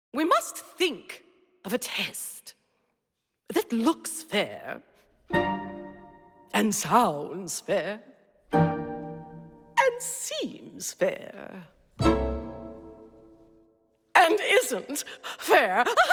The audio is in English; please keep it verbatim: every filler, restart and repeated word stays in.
We must think of a test that looks fair and sounds fair and seems fair and isn't fair.